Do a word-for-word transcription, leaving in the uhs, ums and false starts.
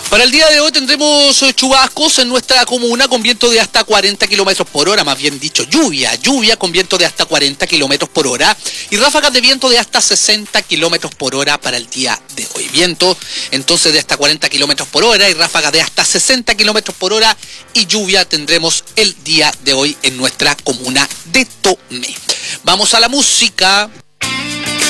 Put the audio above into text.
Para el día de hoy tendremos chubascos en nuestra comuna con viento de hasta cuarenta kilómetros por hora, más bien dicho, lluvia, lluvia con viento de hasta cuarenta kilómetros por hora y ráfagas de viento de hasta sesenta kilómetros por hora para el día de hoy. Viento entonces de hasta cuarenta kilómetros por hora y ráfagas de hasta sesenta kilómetros por hora y lluvia tendremos el día de hoy en nuestra comuna de Tomé. Vamos a la música.